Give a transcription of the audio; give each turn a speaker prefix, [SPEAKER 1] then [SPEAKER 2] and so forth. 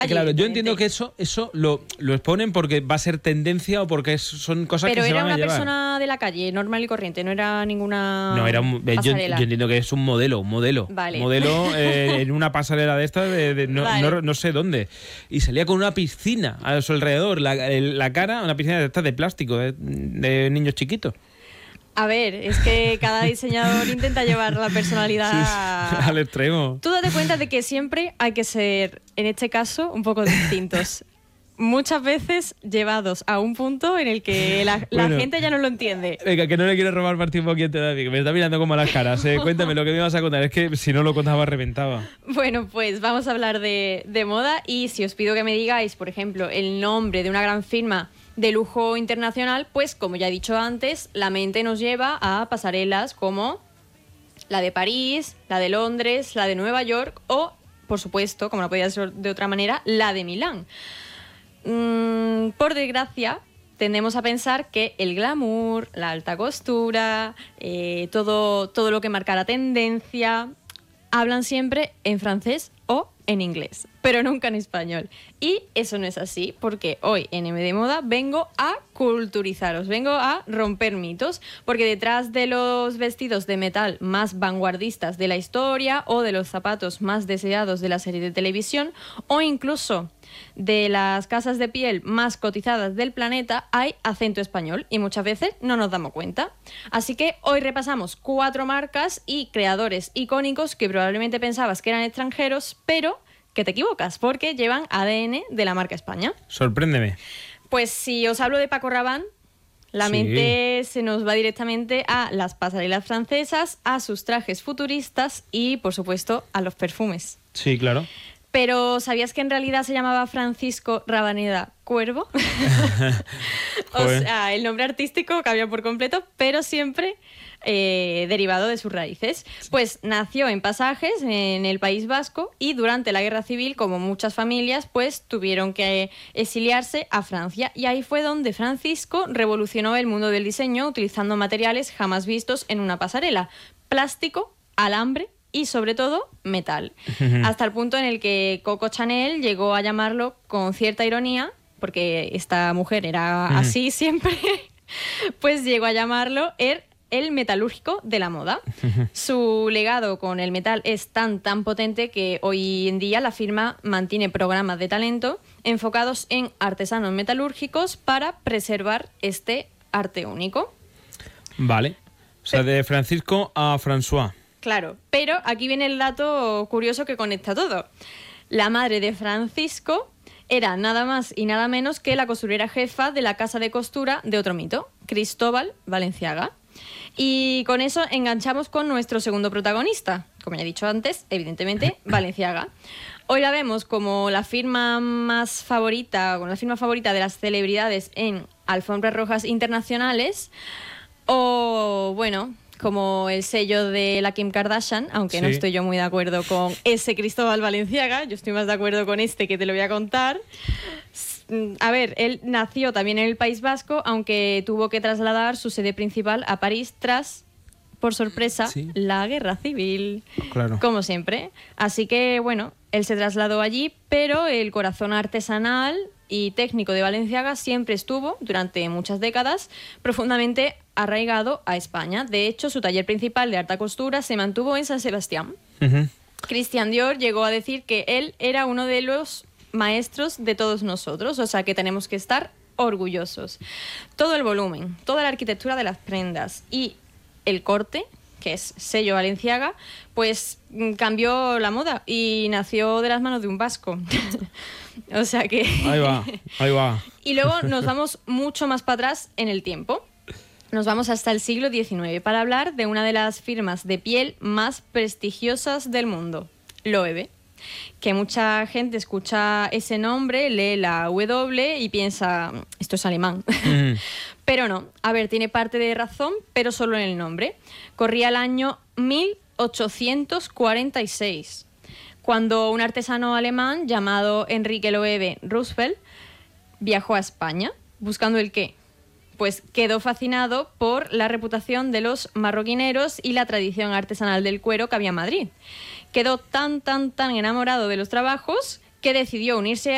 [SPEAKER 1] Claro, yo entiendo que eso lo exponen porque va a ser tendencia o porque son cosas que se van a llevar.
[SPEAKER 2] Pero era una persona de la calle, normal y corriente, no era ninguna
[SPEAKER 1] No, yo
[SPEAKER 2] pasarela.
[SPEAKER 1] entiendo que es un modelo.
[SPEAKER 2] Vale.
[SPEAKER 1] Modelo en una pasarela de estas,
[SPEAKER 2] Vale.
[SPEAKER 1] no sé dónde. Y salía con una piscina a su alrededor, la cara, una piscina de estas de plástico, de niños chiquitos.
[SPEAKER 2] A ver, es que cada diseñador intenta llevar la personalidad
[SPEAKER 1] al extremo.
[SPEAKER 2] Tú date cuenta de que siempre hay que ser, en este caso, un poco distintos. Muchas veces llevados a un punto en el que la gente ya no lo entiende.
[SPEAKER 1] Venga, que no le quiero robar más tiempo aquí en David, que me está mirando como a las caras. Cuéntame lo que me ibas a contar, es que si no lo contaba reventaba.
[SPEAKER 2] Bueno, pues vamos a hablar de moda y si os pido que me digáis, por ejemplo, el nombre de una gran firma de lujo internacional, pues como ya he dicho antes, la mente nos lleva a pasarelas como la de París, la de Londres, la de Nueva York o, por supuesto, como no podía ser de otra manera, la de Milán. Por desgracia, tendemos a pensar que el glamour, la alta costura, todo lo que marca la tendencia, hablan siempre en francés o en inglés, pero nunca en español. Y eso no es así, porque hoy en M de Moda vengo a culturizaros, vengo a romper mitos, porque detrás de los vestidos de metal más vanguardistas de la historia o de los zapatos más deseados de la serie de televisión o incluso de las casas de piel más cotizadas del planeta hay acento español y muchas veces no nos damos cuenta. Así que hoy repasamos 4 marcas y creadores icónicos que probablemente pensabas que eran extranjeros, pero que te equivocas porque llevan ADN de la marca España.
[SPEAKER 1] Sorpréndeme.
[SPEAKER 2] Pues si os hablo de Paco Rabanne, la mente se nos va directamente a las pasarelas francesas, a sus trajes futuristas y, por supuesto, a los perfumes.
[SPEAKER 1] Sí, claro.
[SPEAKER 2] Pero ¿sabías que en realidad se llamaba Francisco Rabaneda Cuervo? O sea, el nombre artístico cambia por completo, pero siempre derivado de sus raíces. Pues nació en Pasajes, en el País Vasco, y durante la Guerra Civil, como muchas familias, pues tuvieron que exiliarse a Francia. Y ahí fue donde Francisco revolucionó el mundo del diseño utilizando materiales jamás vistos en una pasarela: plástico, alambre y sobre todo metal, hasta el punto en el que Coco Chanel llegó a llamarlo con cierta ironía, porque esta mujer era así siempre, pues llegó a llamarlo el metalúrgico de la moda. Su legado con el metal es tan potente que hoy en día la firma mantiene programas de talento enfocados en artesanos metalúrgicos para preservar este arte único.
[SPEAKER 1] Vale, o sea, de Francisco a François.
[SPEAKER 2] Claro, pero aquí viene el dato curioso que conecta todo. La madre de Francisco era nada más y nada menos que la costurera jefa de la casa de costura de otro mito, Cristóbal Balenciaga. Y con eso enganchamos con nuestro segundo protagonista, como ya he dicho antes, evidentemente, Balenciaga. Hoy la vemos como la firma más favorita, como la firma favorita de las celebridades en alfombras rojas internacionales, o bueno, como el sello de la Kim Kardashian, aunque no estoy yo muy de acuerdo con ese Cristóbal Balenciaga, yo estoy más de acuerdo con este que te lo voy a contar. A ver, él nació también en el País Vasco, aunque tuvo que trasladar su sede principal a París tras, por sorpresa, la Guerra Civil, como siempre. Así que, bueno, él se trasladó allí, pero el corazón artesanal y técnico de Balenciaga siempre estuvo, durante muchas décadas, profundamente arraigado a España. De hecho, su taller principal de alta costura se mantuvo en San Sebastián. Christian Dior llegó a decir que él era uno de los maestros de todos nosotros, o sea que tenemos que estar orgullosos. Todo el volumen, toda la arquitectura de las prendas y el corte, que es sello Balenciaga, pues cambió la moda y nació de las manos de un vasco. O sea que...
[SPEAKER 1] Ahí va.
[SPEAKER 2] Y luego nos vamos mucho más para atrás en el tiempo. Nos vamos hasta el siglo XIX para hablar de una de las firmas de piel más prestigiosas del mundo, Loewe. Que mucha gente escucha ese nombre, lee la W y piensa, esto es alemán. Pero no, a ver, tiene parte de razón, pero solo en el nombre. Corría el año 1846, cuando un artesano alemán llamado Enrique Loewe Roosevelt viajó a España. ¿Buscando el qué? Pues quedó fascinado por la reputación de los marroquineros y la tradición artesanal del cuero que había en Madrid. Quedó tan enamorado de los trabajos que decidió unirse